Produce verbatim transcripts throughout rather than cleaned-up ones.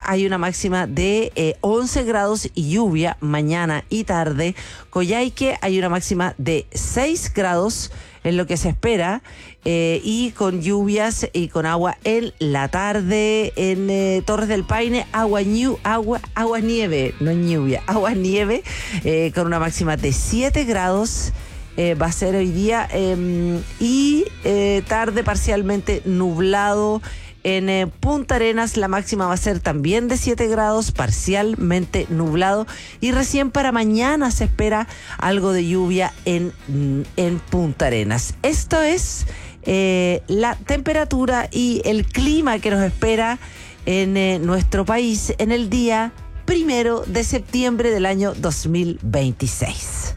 hay una máxima de eh, once grados y lluvia mañana y tarde. Coyhaique hay una máxima de seis grados en lo que se espera, eh, y con lluvias y con agua en la tarde. En eh, Torres del Paine, agua, ñu, agua, agua nieve, no lluvia, agua nieve, eh, con una máxima de siete grados. Eh, va a ser hoy día, eh, y eh, tarde parcialmente nublado. En eh, Punta Arenas la máxima va a ser también de siete grados, parcialmente nublado, y recién para mañana se espera algo de lluvia en, en Punta Arenas. Esto es eh, la temperatura y el clima que nos espera en eh, nuestro país en el día primero de septiembre del año dos mil veintiséis.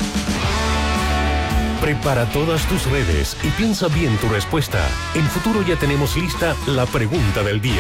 Prepara todas tus redes y piensa bien tu respuesta. En Futuro ya tenemos lista la pregunta del día.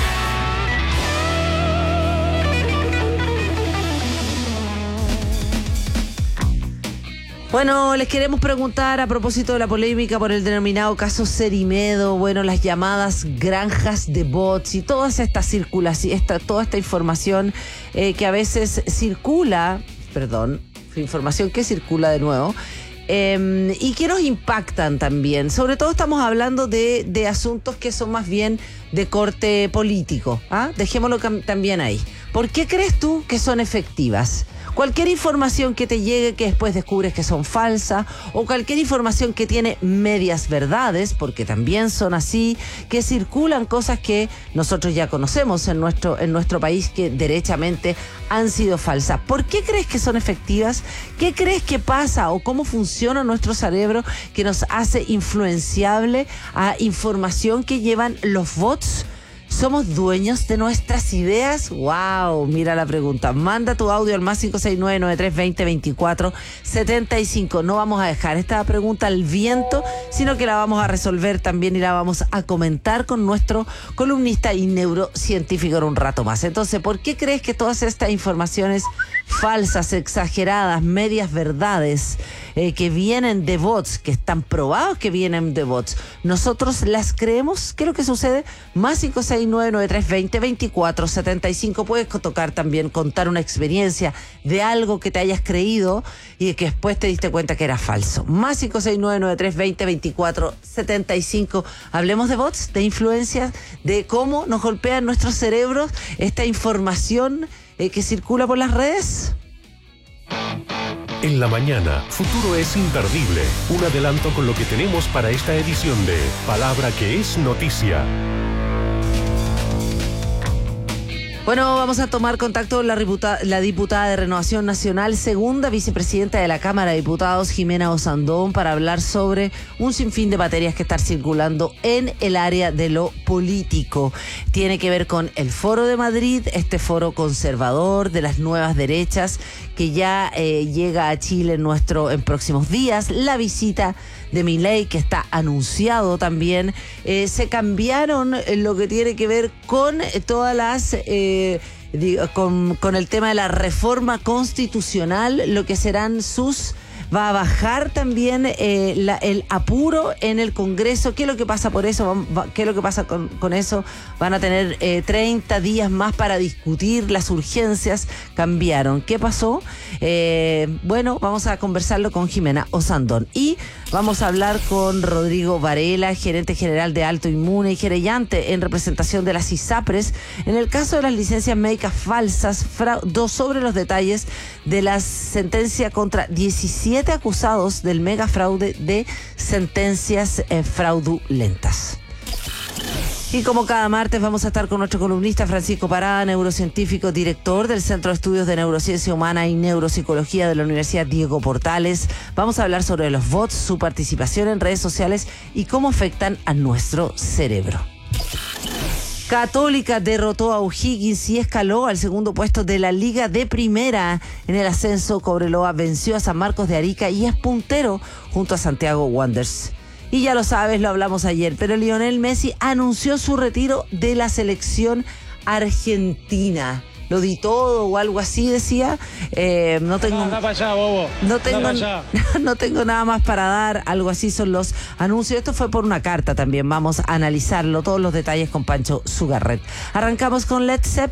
Bueno, les queremos preguntar a propósito de la polémica por el denominado caso Cerimedo, bueno, las llamadas granjas de bots y todas estas circulación, esta, toda esta información eh, que a veces circula, perdón, información que circula de nuevo, Eh, y que nos impactan también. Sobre todo estamos hablando de, de asuntos que son más bien de corte político, ¿ah? Dejémoslo cam- también ahí. ¿Por qué crees tú que son efectivas? Cualquier información que te llegue que después descubres que son falsas, o cualquier información que tiene medias verdades, porque también son así, que circulan cosas que nosotros ya conocemos en nuestro, en nuestro país que derechamente han sido falsas. ¿Por qué crees que son efectivas? ¿Qué crees que pasa o cómo funciona nuestro cerebro que nos hace influenciable a información que llevan los bots? ¿Somos dueños de nuestras ideas? ¡Wow! Mira la pregunta. Manda tu audio al más cinco seis nueve, nueve tres dos cero, veinticuatro setenta y cinco. No vamos a dejar esta pregunta al viento, sino que la vamos a resolver también y la vamos a comentar con nuestro columnista y neurocientífico en un rato más. Entonces, ¿por qué crees que todas estas informaciones falsas, exageradas, medias verdades, eh, que vienen de bots, que están probados que vienen de bots, nosotros las creemos? ¿Qué es lo que sucede? Más cinco seis nueve, nueve tres dos cero, veinticuatro setenta y cinco. Puedes tocar también, contar una experiencia de algo que te hayas creído y que después te diste cuenta que era falso. Más cinco seis nueve, nueve tres dos cero, veinticuatro setenta y cinco. Hablemos de bots, de influencias, de cómo nos golpean nuestros cerebros esta información eh, que circula por las redes. En la mañana, Futuro es imperdible. Un adelanto con lo que tenemos para esta edición de Palabra que es Noticia. Bueno, vamos a tomar contacto con la, diputa- la diputada de Renovación Nacional, segunda vicepresidenta de la Cámara de Diputados, Jimena Osandón, para hablar sobre un sinfín de materias que están circulando en el área de lo político. Tiene que ver con el Foro de Madrid, este foro conservador de las nuevas derechas que ya eh, llega a Chile en, nuestro, en próximos días, la visita de Milei, que está anunciado también. Eh, se cambiaron lo que tiene que ver con todas las... Eh, con, con el tema de la reforma constitucional, lo que serán sus... Va a bajar también eh, la, el apuro en el Congreso. ¿Qué es lo que pasa por eso? ¿Qué es lo que pasa con, con eso? Van a tener eh, treinta días más para discutir. Las urgencias cambiaron. ¿Qué pasó? Eh, bueno, vamos a conversarlo con Jimena Osandón. Y vamos a hablar con Rodrigo Varela, gerente general de Alto Inmune y querellante en representación de las ISAPRES, en el caso de las licencias médicas falsas, fraude, sobre los detalles de la sentencia contra diecisiete acusados del mega fraude de sentencias eh, fraudulentas. Y como cada martes vamos a estar con nuestro columnista Francisco Parada, neurocientífico, director del Centro de Estudios de Neurociencia Humana y Neuropsicología de la Universidad Diego Portales. Vamos a hablar sobre los bots, su participación en redes sociales y cómo afectan a nuestro cerebro. Católica derrotó a O'Higgins y escaló al segundo puesto de la Liga de Primera. En el ascenso, Cobreloa venció a San Marcos de Arica y es puntero junto a Santiago Wanderers. Y ya lo sabes, lo hablamos ayer, pero Lionel Messi anunció su retiro de la selección argentina. Lo di todo o algo así, decía. Eh, no tengo, no, para allá, bobo. No tengo, no, allá. no tengo nada más para dar. Algo así son los anuncios. Esto fue por una carta también. Vamos a analizarlo, todos los detalles con Pancho Sugarret. Arrancamos con Led Zeppelin.